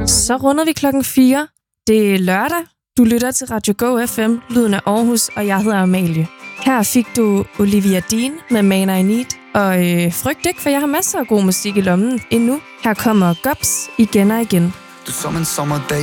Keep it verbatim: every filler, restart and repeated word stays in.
Så runder vi klokken fire. Det er lørdag. Du lytter til Radio Go F M, lyden af Aarhus, og jeg hedder Amalie. Her fik du Olivia Dean med Man I Need, og øh, frygt ikke, for jeg har masser af god musik i lommen endnu. Her kommer Gobs igen og igen. Du som en sommerdag